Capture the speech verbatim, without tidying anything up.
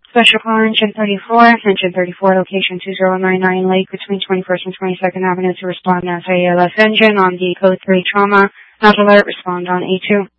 Special call engine thirty-four, engine thirty-four, location two zero nine nine Lake between twenty-first and twenty-second Avenue to respond as A L S engine on the code three trauma. Not alert, respond on A two.